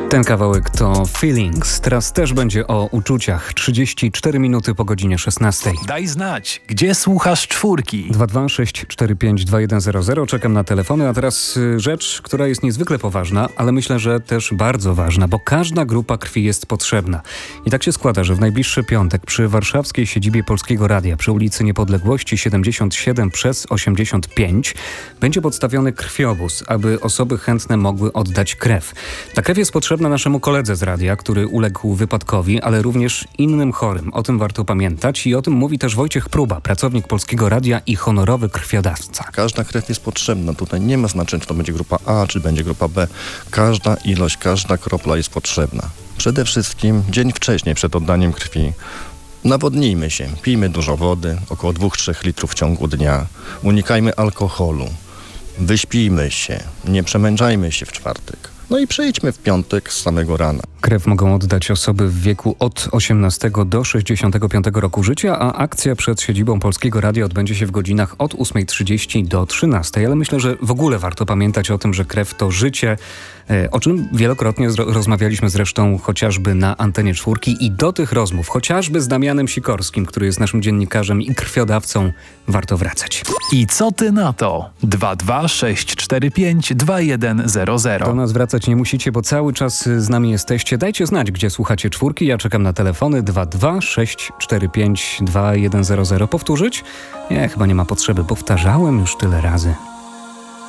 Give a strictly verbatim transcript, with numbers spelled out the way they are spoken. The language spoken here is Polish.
Ten kawałek to Feelings. Teraz też będzie o uczuciach. trzydzieści cztery minuty po godzinie szesnastej. Daj znać, gdzie słuchasz czwórki. dwa dwa sześć cztery pięć dwa jeden zero zero. Czekam na telefony, a teraz y, rzecz, która jest niezwykle poważna, ale myślę, że też bardzo ważna, bo każda grupa krwi jest potrzebna. I tak się składa, że w najbliższy piątek przy warszawskiej siedzibie Polskiego Radia przy ulicy Niepodległości siedemdziesiąt siedem przez osiemdziesiąt pięć będzie podstawiony krwiobóz, aby osoby chętne mogły oddać krew. Ta krew jest potrzebna naszemu koledze z radia, który uległ wypadkowi, ale również innym chorym. O tym warto pamiętać i o tym mówi też Wojciech Próba, pracownik Polskiego Radia i honorowy krwiodawca. Każda krew jest potrzebna. Tutaj nie ma znaczenia, czy to będzie grupa A, czy będzie grupa B. Każda ilość, każda kropla jest potrzebna. Przede wszystkim dzień wcześniej przed oddaniem krwi nawodnijmy się, pijmy dużo wody, około dwa do trzech litrów w ciągu dnia. Unikajmy alkoholu, wyśpijmy się, nie przemęczajmy się w czwartek. No i przejdźmy w piątek z samego rana. Krew mogą oddać osoby w wieku od osiemnastego do sześćdziesiątego piątego roku życia, a akcja przed siedzibą Polskiego Radia odbędzie się w godzinach od ósmej trzydzieści do trzynastej. Ale myślę, że w ogóle warto pamiętać o tym, że krew to życie, o czym wielokrotnie rozmawialiśmy zresztą chociażby na antenie czwórki i do tych rozmów, chociażby z Damianem Sikorskim, który jest naszym dziennikarzem i krwiodawcą, warto wracać. I co ty na to? dwa dwa sześć cztery pięć dwa jeden zero zero. Do nas wracać nie musicie, bo cały czas z nami jesteście. Dajcie znać, gdzie słuchacie czwórki. Ja czekam na telefony dwa dwa sześć cztery pięć dwa jeden zero zero. Powtórzyć? Nie, chyba nie ma potrzeby. Powtarzałem już tyle razy.